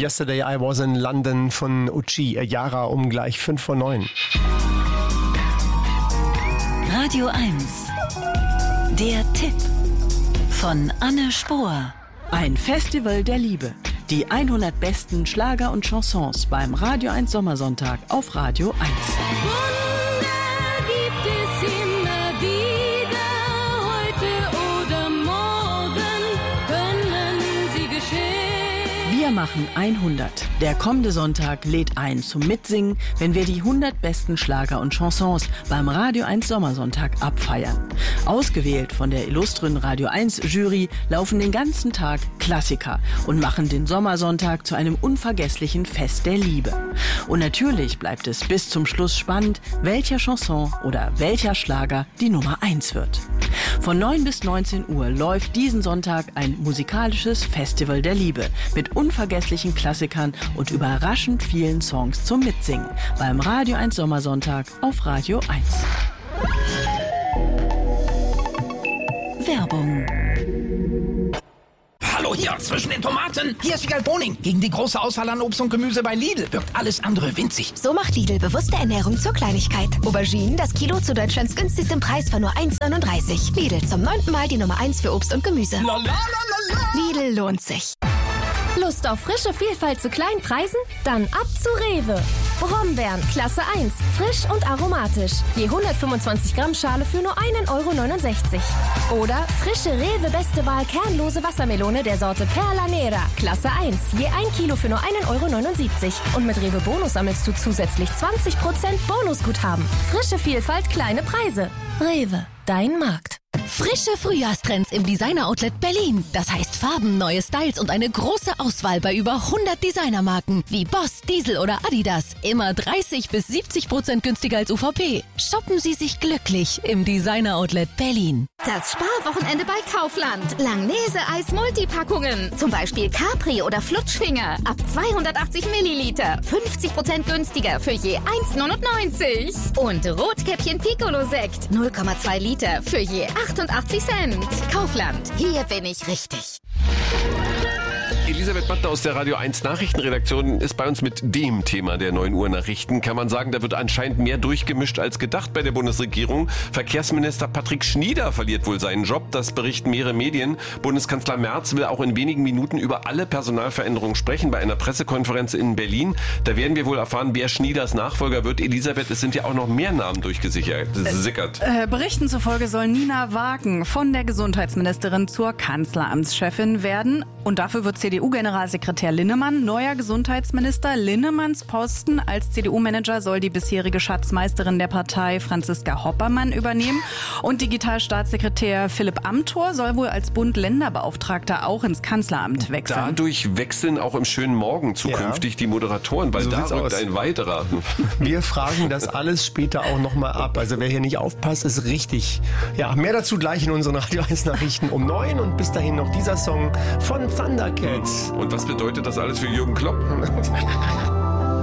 Yesterday I Was in London von Uchi, Yara um gleich 5:09. Radio 1, der Tipp von Anne Spohr. Ein Festival der Liebe. Die 100 besten Schlager und Chansons beim Radio 1 Sommersonntag auf Radio 1. Wunder gibt es immer wieder, heute oder morgen können sie geschehen. Wir machen 100. Der kommende Sonntag lädt ein zum Mitsingen, wenn wir die 100 besten Schlager und Chansons beim Radio 1 Sommersonntag abfeiern. Ausgewählt von der illustren Radio 1 Jury laufen den ganzen Tag Klassiker und machen den Sommersonntag zu einem unvergesslichen Fest der Liebe. Und natürlich bleibt es bis zum Schluss spannend, welcher Chanson oder welcher Schlager die Nummer 1 wird. Von 9 bis 19 Uhr läuft diesen Sonntag ein musikalisches Festival der Liebe mit unvergesslichen Klassikern und überraschend vielen Songs zum Mitsingen beim Radio 1 Sommersonntag auf Radio 1. Werbung. Hallo hier, zwischen den Tomaten. Hier ist Wiegald Boning. Gegen die große Auswahl an Obst und Gemüse bei Lidl wirkt alles andere winzig. So macht Lidl bewusste Ernährung zur Kleinigkeit. Auberginen, das Kilo zu Deutschlands günstigsten Preis von nur 1,39. Lidl, zum 9. Mal die Nummer 1 für Obst und Gemüse. Lidl lohnt sich. Lust auf frische Vielfalt zu kleinen Preisen? Dann ab zu Rewe. Brombeeren, Klasse 1, frisch und aromatisch. Je 125 Gramm Schale für nur 1,69 €. Oder frische Rewe Beste Wahl kernlose Wassermelone der Sorte Perla Nera, Klasse 1, je 1 Kilo für nur 1,79 €. Und mit Rewe Bonus sammelst du zusätzlich 20% Bonusguthaben. Frische Vielfalt, kleine Preise. Rewe, dein Markt. Frische Frühjahrstrends im Designer-Outlet Berlin. Das heißt Farben, neue Styles und eine große Auswahl bei über 100 Designermarken wie Boss, Diesel oder Adidas. Immer 30 bis 70% günstiger als UVP. Shoppen Sie sich glücklich im Designer-Outlet Berlin. Das Sparwochenende bei Kaufland. Langnese-Eis Multipackungen. Zum Beispiel Capri oder Flutschfinger. Ab 280 Milliliter. 50% günstiger für je 1,99 €. Und Rotkäppchen Piccolo-Sekt. 0,2 Liter für je 88 Cent. Kaufland. Hier bin ich richtig. Elisabeth Mattner aus der Radio 1 Nachrichtenredaktion ist bei uns mit dem Thema der 9 Uhr Nachrichten. Kann man sagen, da wird anscheinend mehr durchgemischt als gedacht bei der Bundesregierung. Verkehrsminister Patrick Schnieder verliert wohl seinen Job. Das berichten mehrere Medien. Bundeskanzler Merz will auch in wenigen Minuten über alle Personalveränderungen sprechen bei einer Pressekonferenz in Berlin. Da werden wir wohl erfahren, wer Schnieders Nachfolger wird. Elisabeth, es sind ja auch noch mehr Namen durchgesickert. Berichten zufolge soll Nina Wagen von der Gesundheitsministerin zur Kanzleramtschefin werden. Und dafür wird CDU-Generalsekretär Linnemann neuer Gesundheitsminister. Linnemanns Posten als CDU-Manager soll die bisherige Schatzmeisterin der Partei Franziska Hoppermann übernehmen. Und Digitalstaatssekretär Philipp Amthor soll wohl als Bund-Länder-Beauftragter auch ins Kanzleramt wechseln. Dadurch wechseln auch im schönen Morgen zukünftig die Moderatoren, weil so da rückt ein weiterer. Wir fragen das alles später auch nochmal ab. Also wer hier nicht aufpasst, ist richtig. Ja, mehr dazu gleich in unseren Radio 1 Nachrichten um 9 und bis dahin noch dieser Song von Thundercats. Und was bedeutet das alles für Jürgen Klopp?